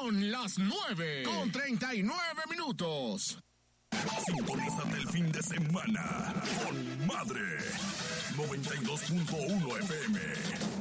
Son las 9:39. Sintonízate el fin de semana con Madre 92.1 FM.